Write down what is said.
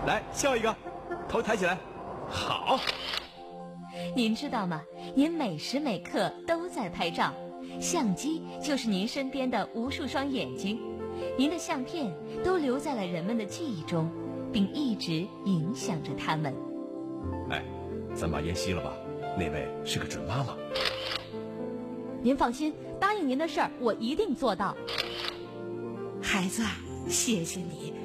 来笑一个，头抬起来。好。 您知道吗？您每时每刻都在拍照，相机就是您身边的无数双眼睛，您的相片都留在了人们的记忆中，并一直影响着他们。 哎，咱把烟熄了吧，那位是个准妈妈。 您放心，答应您的事儿我一定做到。 孩子，谢谢你